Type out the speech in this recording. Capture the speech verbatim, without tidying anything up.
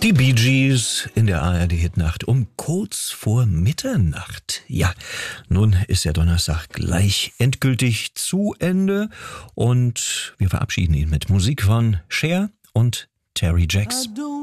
Die Bee Gees in der A R D-Hitnacht um kurz vor Mitternacht. Ja, nun ist der Donnerstag gleich endgültig zu Ende und wir verabschieden ihn mit Musik von Cher und Terry Jacks.